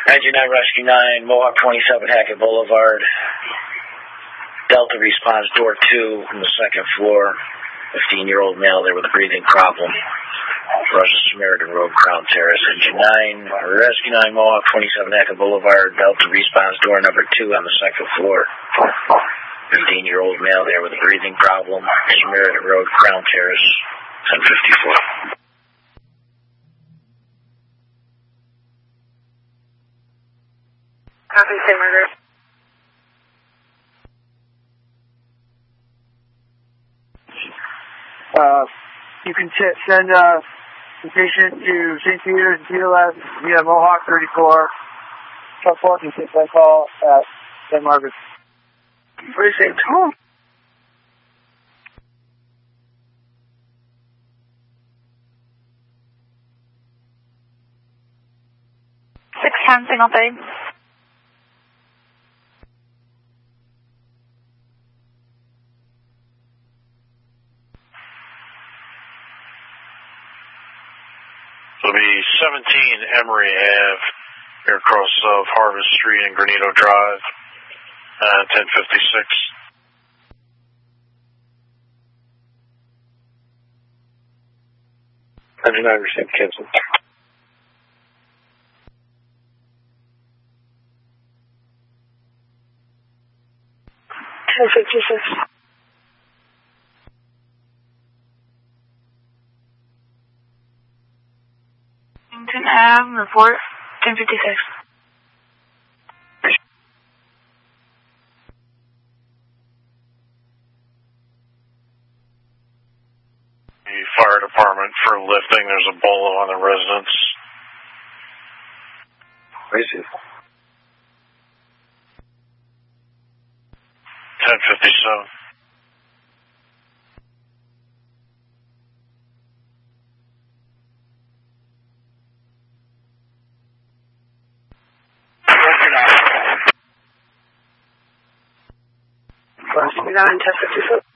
99 Rescue 9, Mohawk 27 Hackett Boulevard. Delta responds door 2 from the second floor. 15-year-old male there with a breathing problem. Russia Samaritan Road, Crown Terrace. Engine 9, Rescue 9, Mohawk 27 Hackett Boulevard. Delta responds door number 2 on the second floor. 15-year-old male there with a breathing problem. Samaritan Road, Crown Terrace. 1054. Copy, say murder. You can send the patient to St. Peter's, DLS, via Mohawk 34, truck 46, I call at St. Margaret's. Precinct home. Signal 3. It'll be 17 Emory Ave, here across of Harvest Street and Granito Drive, 1056. Engine 9 received, cancel. Report 1056. The fire department for lifting, there's a bolo on the residence. Where is it? 1057. Rescue 9, 1056.